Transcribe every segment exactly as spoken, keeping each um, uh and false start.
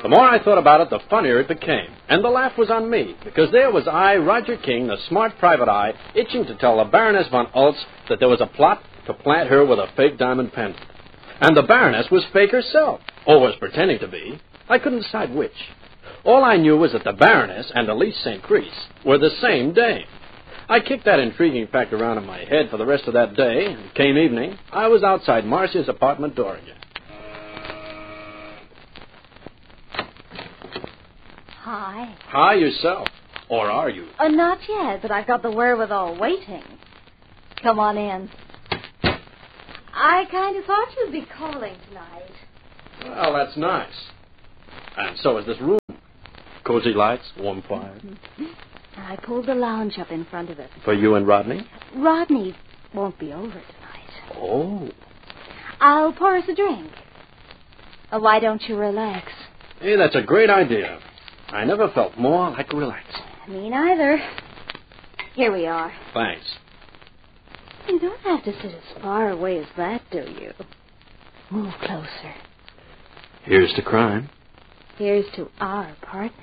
The more I thought about it, the funnier it became. And the laugh was on me, because there was I, Roger King, the smart private eye, itching to tell the Baroness von Ulz that there was a plot to plant her with a fake diamond pendant. And the Baroness was fake herself, or was pretending to be. I couldn't decide which. All I knew was that the Baroness and Elise Saint Chris were the same dame. I kicked that intriguing fact around in my head for the rest of that day, and came evening, I was outside Marcia's apartment door again. Hi. Hi yourself. Or are you? Uh, not yet, but I've got the wherewithal waiting. Come on in. I kind of thought you'd be calling tonight. Well, that's nice. And so is this room. Cozy lights, warm fire. Mm-hmm. I pulled the lounge up in front of it. For you and Rodney? Rodney won't be over tonight. Oh. I'll pour us a drink. Uh, why don't you relax? Hey, that's a great idea. I never felt more like relaxing. Me neither. Here we are. Thanks. You don't have to sit as far away as that, do you? Move closer. Here's to crime. Here's to our partnership.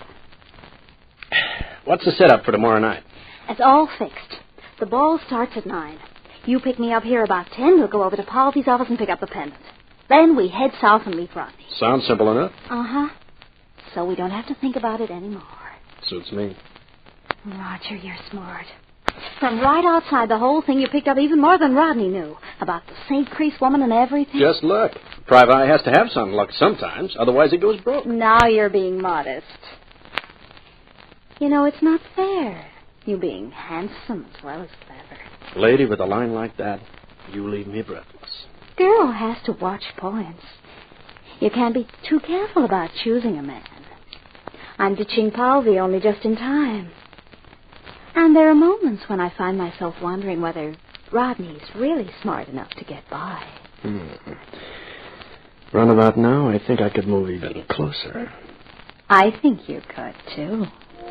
What's the setup for tomorrow night? It's all fixed. The ball starts at nine. You pick me up here about ten. We'll go over to Palsey's office and pick up the pendant. Then we head south and meet Rodney. Sounds simple enough. Uh-huh. So we don't have to think about it anymore. Suits me. Roger, you're smart. From right outside the whole thing, you picked up even more than Rodney knew. About the Saint Chris woman and everything. Just luck. Private eye has to have some luck sometimes. Otherwise it goes broke. Now you're being modest. You know, it's not fair. You being handsome as well as clever. Lady, with a line like that, you leave me breathless. Girl has to watch points. You can't be too careful about choosing a man. I'm ditching Palsey only just in time. And there are moments when I find myself wondering whether Rodney's really smart enough to get by. Hmm. Round about now, I think I could move even closer. I think you could, too.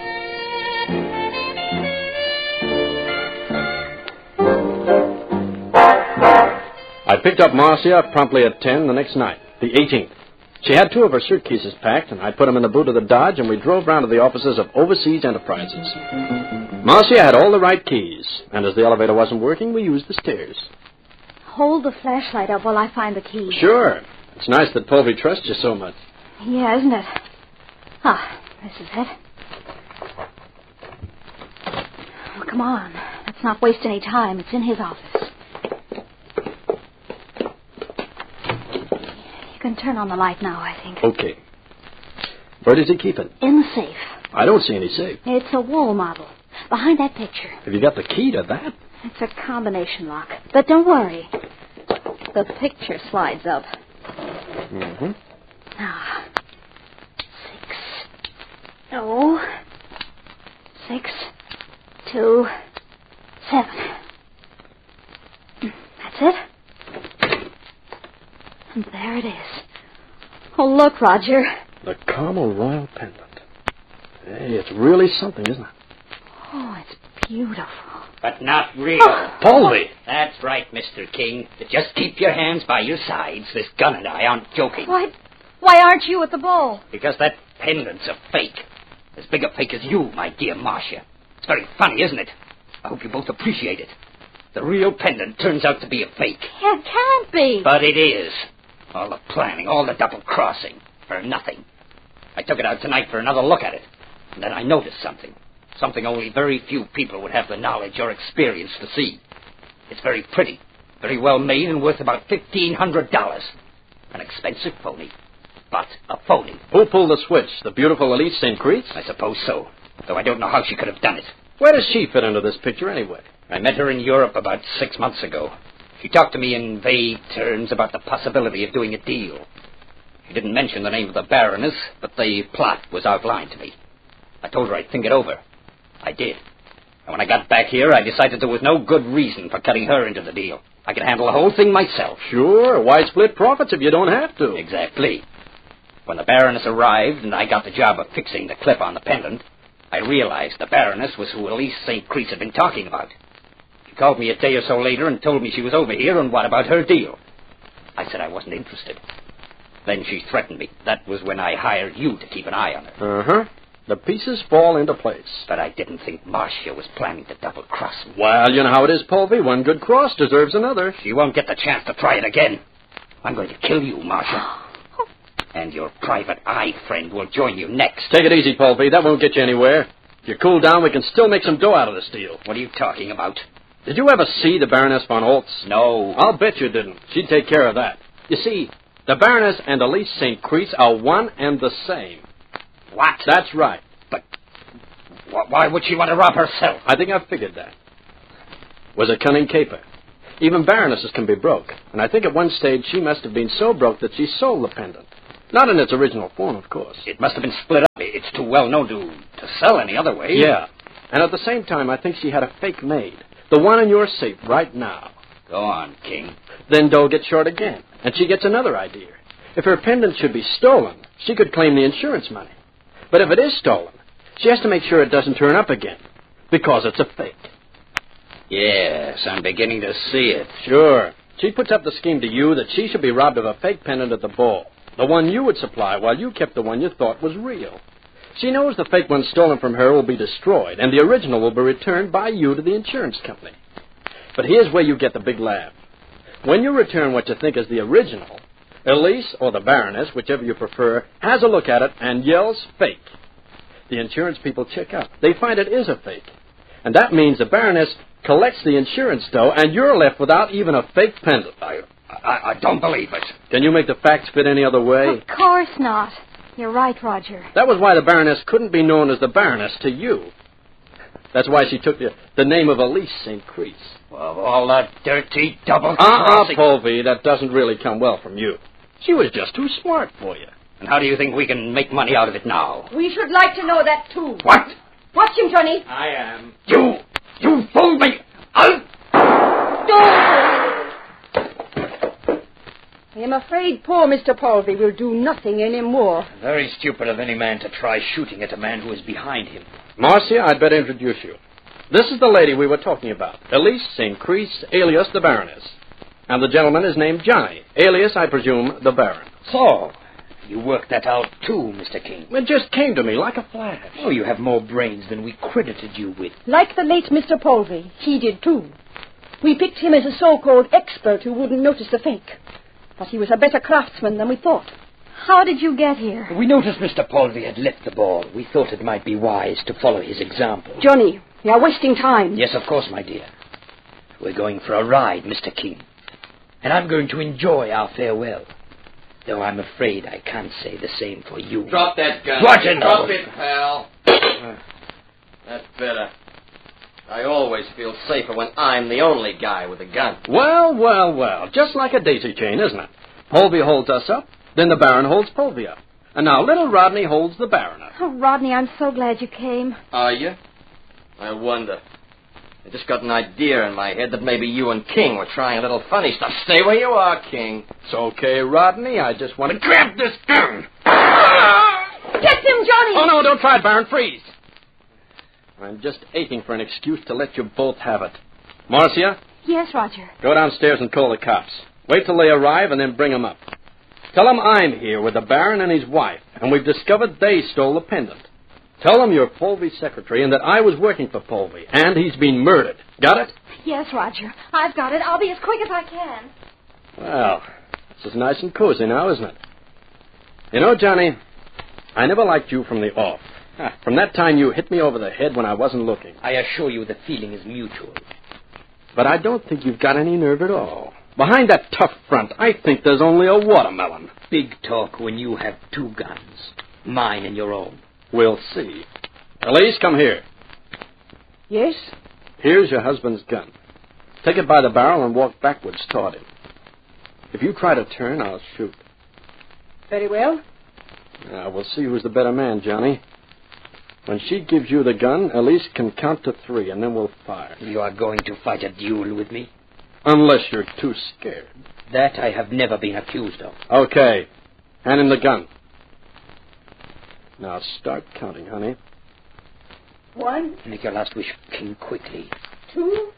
I picked up Marcia promptly at ten the next night, the eighteenth. She had two of her suitcases packed, and I put them in the boot of the Dodge, and we drove round to the offices of Overseas Enterprises. Marcia had all the right keys, and as the elevator wasn't working, we used the stairs. Hold the flashlight up while I find the key. Sure. It's nice that Povey trusts you so much. Yeah, isn't it? Ah, this is it. Oh, come on. Let's not waste any time. It's in his office. You can turn on the light now, I think. Okay. Where does he keep it? In the safe. I don't see any safe. It's a wall model. Behind that picture. Have you got the key to that? It's a combination lock. But don't worry. The picture slides up. Mm-hmm. Now, six. No. Six. Two. Seven. That's it. And there it is. Oh, look, Roger. The Carmel Royal pendant. Hey, it's really something, isn't it? Oh, it's beautiful. But not real. Oh. Povey! That's right, Mister King. Just keep your hands by your sides. This gun and I aren't joking. Why, why aren't you at the ball? Because that pendant's a fake. As big a fake as you, my dear Marcia. It's very funny, isn't it? I hope you both appreciate it. The real pendant turns out to be a fake. It can't be. But it is. All the planning, all the double-crossing, for nothing. I took it out tonight for another look at it. And then I noticed something. Something only very few people would have the knowledge or experience to see. It's very pretty, very well made, and worth about fifteen hundred dollars. An expensive phony, but a phony. Who pulled the switch? The beautiful Elise Saint Chris? I suppose so, though I don't know how she could have done it. Where does she fit into this picture anyway? I met her in Europe about six months ago. She talked to me in vague terms about the possibility of doing a deal. She didn't mention the name of the Baroness, but the plot was outlined to me. I told her I'd think it over. I did. And when I got back here, I decided there was no good reason for cutting her into the deal. I could handle the whole thing myself. Sure. Why split profits if you don't have to? Exactly. When the Baroness arrived and I got the job of fixing the clip on the pendant, I realized the Baroness was who Elise Saint Chris had been talking about. She called me a day or so later and told me she was over here and what about her deal. I said I wasn't interested. Then she threatened me. That was when I hired you to keep an eye on her. Uh-huh. The pieces fall into place. But I didn't think Marcia was planning to double-cross me. Well, you know how it is, Polvy. One good cross deserves another. She won't get the chance to try it again. I'm going to kill you, Marcia. And your private eye friend will join you next. Take it easy, Polvy. That won't get you anywhere. If you cool down, we can still make some dough out of this deal. What are you talking about? Did you ever see the Baroness von Oltz? No. I'll bet you didn't. She'd take care of that. You see, the Baroness and Elise Saint Chris are one and the same. What? That's right. But wh- why would she want to rob herself? I think I've figured that. Was a cunning caper. Even baronesses can be broke. And I think at one stage she must have been so broke that she sold the pendant. Not in its original form, of course. It must have been split up. It's too well known to, to sell any other way. Yeah. And at the same time, I think she had a fake made. The one in your safe right now. Go on, King. Then Doe gets short again. And she gets another idea. If her pendant should be stolen, she could claim the insurance money. But if it is stolen, she has to make sure it doesn't turn up again. Because it's a fake. Yes, I'm beginning to see it. Sure. She puts up the scheme to you that she should be robbed of a fake pendant at the ball. The one you would supply while you kept the one you thought was real. She knows the fake one stolen from her will be destroyed, and the original will be returned by you to the insurance company. But here's where you get the big laugh. When you return what you think is the original, Elise, or the Baroness, whichever you prefer, has a look at it and yells fake. The insurance people check out. They find it is a fake. And that means the Baroness collects the insurance dough, and you're left without even a fake pendant. I, I, I don't believe it. Can you make the facts fit any other way? Of course not. You're right, Roger. That was why the Baroness couldn't be known as the Baroness to you. That's why she took the, the name of Elise Saint Chris. Well, all that dirty double Uh-uh, crossing. Polvy, that doesn't really come well from you. She was just too smart for you. And how do you think we can make money out of it now? We should like to know that, too. What? Watch him, Johnny. I am. You, you fooled me. I'll... I am afraid poor Mister Polvy will do nothing anymore. Very stupid of any man to try shooting at a man who is behind him. Marcia, I'd better introduce you. This is the lady we were talking about, Elise Saint Chris, alias the Baroness. And the gentleman is named Johnny, alias, I presume, the Baron. So, you worked that out too, Mister King. It just came to me like a flash. Oh, you have more brains than we credited you with. Like the late Mister Polvy, he did, too. We picked him as a so-called expert who wouldn't notice the fake. But he was a better craftsman than we thought. How did you get here? We noticed Mister Polvy had left the ball. We thought it might be wise to follow his example. Johnny, we are wasting time. Yes, of course, my dear. We're going for a ride, Mister King. And I'm going to enjoy our farewell. Though I'm afraid I can't say the same for you. Drop that gun. Watch it, Drop now. it, pal. That's better. I always feel safer when I'm the only guy with a gun. Well, well, well, just like a daisy chain, isn't it? Polvy holds us up, then the Baron holds Polvy up. And now little Rodney holds the Baron up. Oh, Rodney, I'm so glad you came. Are you? I wonder. I just got an idea in my head that maybe you and King were trying a little funny stuff. Stay where you are, King. It's okay, Rodney. I just want to Grab this gun! Get him, Johnny! Oh, no, don't try it, Baron. Freeze. I'm just aching for an excuse to let you both have it. Marcia, Yes, Roger. go downstairs and call the cops. Wait till they arrive and then bring them up. Tell them I'm here with the Baron and his wife, and we've discovered they stole the pendant. Tell them you're Polvy's secretary and that I was working for Polvy, and he's been murdered. Got it? Yes, Roger. I've got it. I'll be as quick as I can. Well, this is nice and cozy now, isn't it? You know, Johnny, I never liked you from the off. From that time you hit me over the head when I wasn't looking. I assure you the feeling is mutual. But I don't think you've got any nerve at all. Behind that tough front, I think there's only a watermelon. Big talk when you have two guns. Mine and your own. We'll see. Elise, come here. Yes? Here's your husband's gun. Take it by the barrel and walk backwards toward him. If you try to turn, I'll shoot. Very well. Now, we'll see who's the better man, Johnny. When she gives you the gun, Elise can count to three, and then we'll fire. You are going to fight a duel with me? Unless you're too scared. That I have never been accused of. Okay. Hand him the gun. Now start counting, honey. One, Make your last wish, King, quickly. two,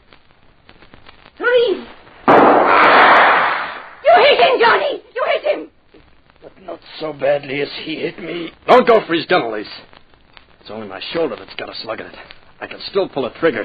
three. You hit him, Johnny! You hit him! But not so badly as he hit me. Don't go for his gun, Elise. It's only my shoulder that's got a slug in it. I can still pull a trigger.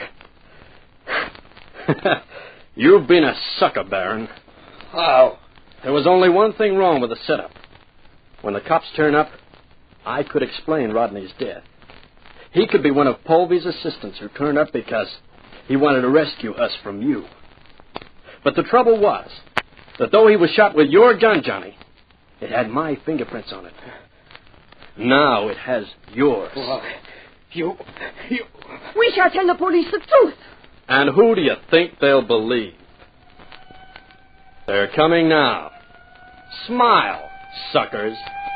You've been a sucker, Baron. How? There was only one thing wrong with the setup. When the cops turn up, I could explain Rodney's death. He could be one of Polvy's assistants who turned up because he wanted to rescue us from you. But the trouble was that though he was shot with your gun, Johnny, it had my fingerprints on it. Now it has yours. Well, you... you... We shall tell the police the truth. And who do you think they'll believe? They're coming now. Smile, suckers.